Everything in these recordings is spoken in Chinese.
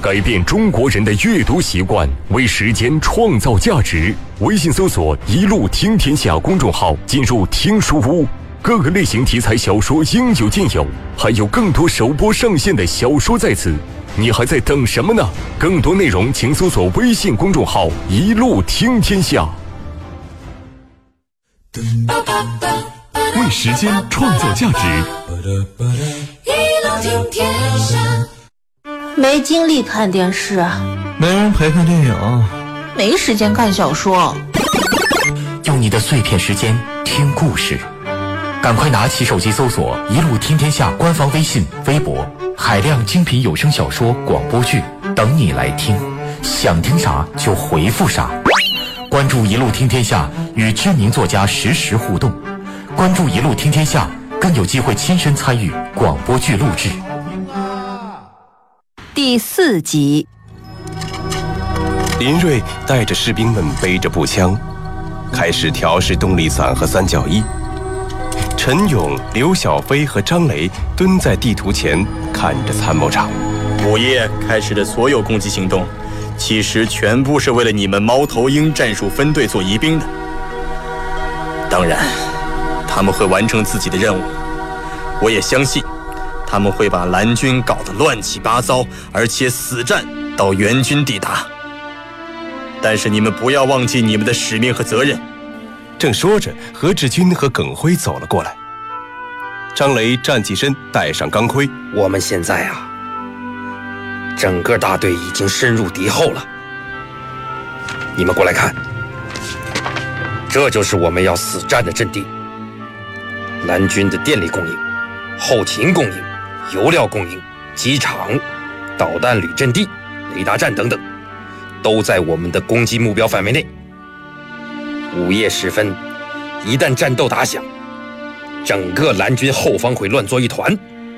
改变中国人的阅读习惯，为时间创造价值。微信搜索“一路听天下”公众号，进入听书屋，各个类型题材小说应有尽有，还有更多首播上线的小说在此。你还在等什么呢？更多内容请搜索微信公众号“一路听天下”。为时间创造价值， 一路听天下。 没精力看电视， 没人陪看电影， 没时间看小说。 用你的碎片时间听故事，赶快拿起手机搜索“一路听天下”官方微信、微博，海量精品有声小说、广播剧等你来听，想听啥就回复啥。关注“一路听天下”，与知名作家实时互动。关注“一路听天下”，更有机会亲身参与广播剧录制。 第4集， 林瑞带着士兵们背着步枪，开始调试动力伞和三角翼。陈勇、刘小飞和张雷蹲在地图前看着参谋长。 午夜开始的所有攻击行动，其实全部是为了你们猫头鹰战术分队做疑兵的。当然，他们会完成自己的任务。我也相信，他们会把蓝军搞得乱七八糟，而且死战到援军抵达。但是你们不要忘记你们的使命和责任。 正说着，何志军和耿辉走了过来。张雷站起身，戴上钢盔。 我们现在整个大队已经深入敌后了。你们过来看，这就是我们要死战的阵地。蓝军的电力供应、后勤供应、油料供应、机场、导弹旅阵地、雷达站等等，都在我们的攻击目标范围内。午夜时分，一旦战斗打响，整个蓝军后方会乱作一团。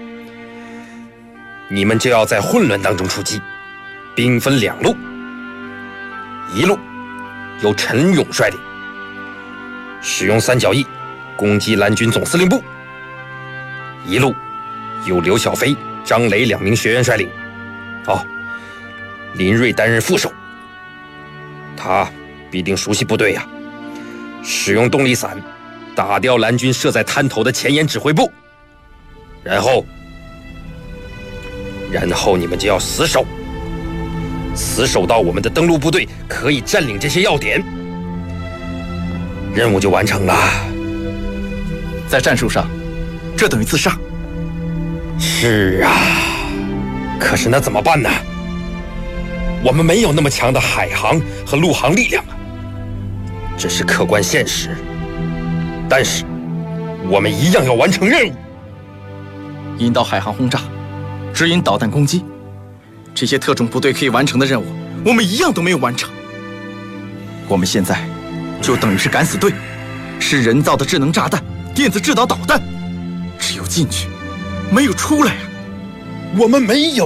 你们就要在混乱当中出击，兵分2路，一路由陈勇率领，使用三角翼攻击蓝军总司令部；一路由刘小飞、张雷2名学员率领。林瑞担任副手，他必定熟悉部队呀。使用动力伞打掉蓝军设在滩头的前沿指挥部，然后你们就要死守到我们的登陆部队可以占领这些要点，任务就完成了。 在战术上，这等于自杀。 是啊，可是那怎么办呢？我们没有那么强的海航和陆航力量啊，这是客观现实。但是我们一样要完成任务。 引导海航轰炸，指引导弹攻击，这些特种部队可以完成的任务，我们一样都没有完成。我们现在就等于是敢死队，是人造的智能炸弹、电子制导导弹，只有进去，没有出来啊！ 我们没有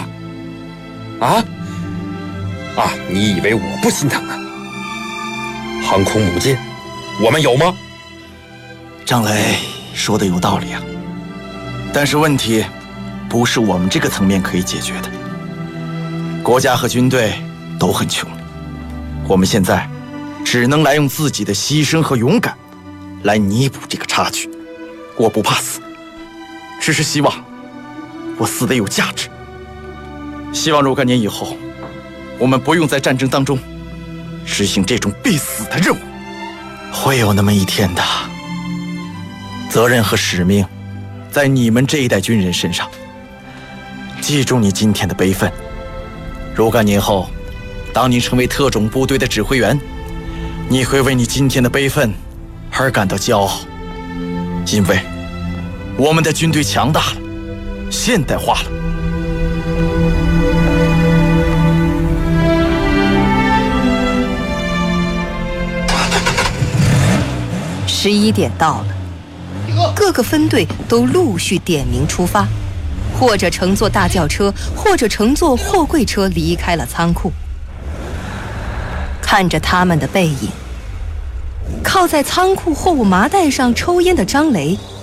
你以为我不心疼啊？航空母舰，我们有吗？ 张雷说的有道理啊，但是问题不是我们这个层面可以解决的。国家和军队都很穷，我们现在只能来用自己的牺牲和勇敢来弥补这个差距。我不怕死，只是希望我死得有价值。希望若干年以后，我们不用在战争当中执行这种必死的任务。会有那么一天的，责任和使命在你们这一代军人身上。记住你今天的悲愤，若干年后，当你成为特种部队的指挥员，你会为你今天的悲愤而感到骄傲，因为我们的军队强大了，现代化了。 11点到了，各个分队都陆续点名出发，或者乘坐大轿车，或者乘坐货柜车离开了仓库。看着他们的背影，靠在仓库货物麻袋上抽烟的张雷